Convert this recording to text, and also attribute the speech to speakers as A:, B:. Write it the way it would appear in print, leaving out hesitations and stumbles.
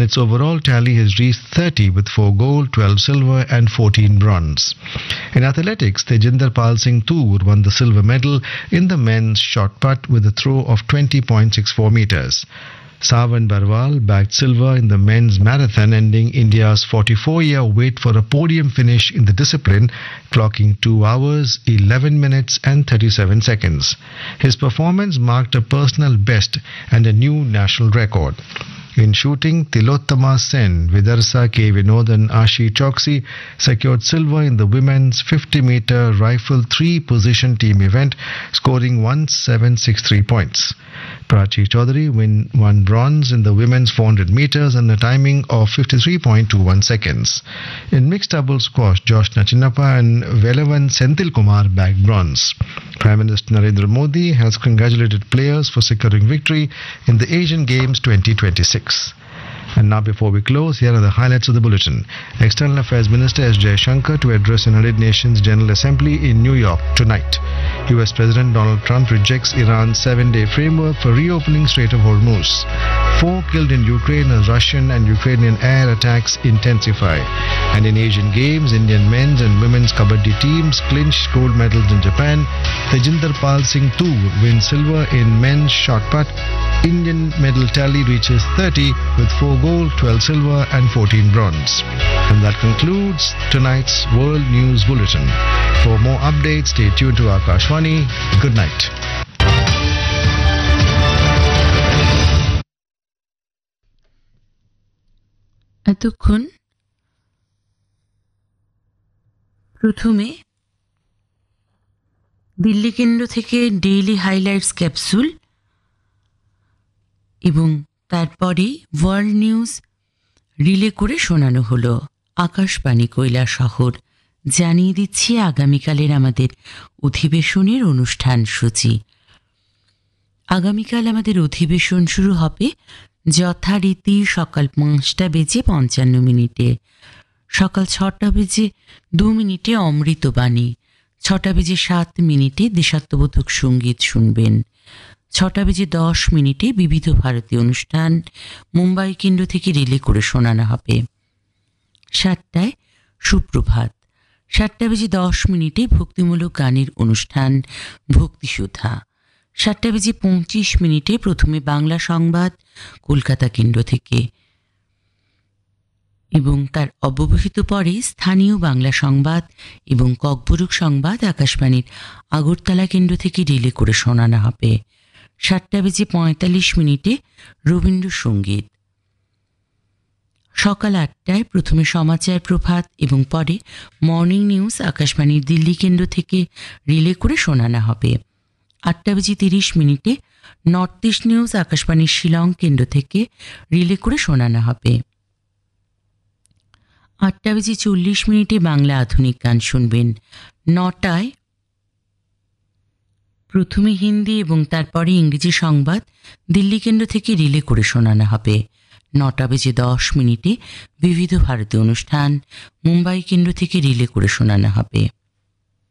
A: and its overall tally has reached 30 with 4 gold, 12 silver and 14 bronze. In athletics, Tejinder Pal Singh Toor won the silver medal in the men's shot put with a throw of 20.64 meters. Savan Barwal bagged silver in the men's marathon, ending India's 44-year wait for a podium finish in the discipline, clocking 2 hours, 11 minutes and 37 seconds. His performance marked a personal best and a new national record. In shooting, Tilottama Sen, Vidarsa K. Vinod and Ashi Choksi secured silver in the women's 50-meter rifle 3-position team event, scoring 1763 points. Prachi Chaudhary won bronze in the women's 400 meters and a timing of 53.21 seconds. In mixed doubles squash, Josh Nachinappa and Velavan Senthil Kumar bagged bronze. Prime Minister Narendra Modi has congratulated players for securing victory in the Asian Games 2026. And now, before we close, here are the highlights of the bulletin. External Affairs Minister S. Jaishankar to address United Nations General Assembly in New York tonight. US President Donald Trump rejects Iran's 7-day framework for reopening Strait of Hormuz. 4 killed in Ukraine as Russian and Ukrainian air attacks intensify. And in Asian Games, Indian men's and women's kabaddi teams clinched gold medals in Japan. Tejinder Pal Singh Toor wins silver in men's shot put. Indian medal tally reaches 30 with 4 gold, 12 silver and 14 bronze. And that concludes tonight's World News Bulletin. For more updates, stay tuned to Akashvani. Good night.
B: এতক্ষণ প্রথমে দিল্লি কেন্দ্র থেকে daily highlights capsule এবং তারপরে world news relay করে শোনানো হলো। আকাশবাণী কৈলাসহর জানিয়ে দিচ্ছি আগামীকালের আমাদের অধিবেশনের অনুষ্ঠান সূচি। আগামীকাল আমাদের অধিবেশন শুরু হবে যথারীতি সকাল 5:55 সকাল 6:02 অমৃতবাণী, 6:07 দেশাত্মবোধক সঙ্গীত শুনবেন, 6:10 বিবিধ ভারতী অনুষ্ঠান মুম্বাই কেন্দ্র থেকে রিলে করে শোনানো হবে। 7টায় সুপ্রভাত, 7:10 ভক্তিমূলক গানের অনুষ্ঠান ভক্তিসুধা, 7:25 প্রথমে বাংলা সংবাদ কলকাতা কেন্দ্র থেকে এবং তার অব্যবহিত পরে স্থানীয় বাংলা সংবাদ এবং ককবরক সংবাদ আকাশবাণীর আগরতলা কেন্দ্র থেকে রিলে করে শোনানো হবে। 7:45 রবীন্দ্রসঙ্গীত। সকাল 8টায় প্রথমে সমাচার প্রভাত এবং পরে মর্নিং নিউজ আকাশবাণীর দিল্লি কেন্দ্র থেকে রিলে করে শোনানো হবে। 8:30 নর্থ ইস্ট নিউজ আকাশবাণীর শিলং কেন্দ্র থেকে রিলে করে শোনানো হবে। 8:40 বাংলা আধুনিক গান শুনবেন। 9টায় প্রথমে হিন্দি এবং তারপরে ইংরেজি সংবাদ দিল্লি কেন্দ্র থেকে রিলে করে শোনানো হবে। 9:10 বিবিধ ভারতী অনুষ্ঠান মুম্বাই কেন্দ্র থেকে রিলে করে শোনানো হবে।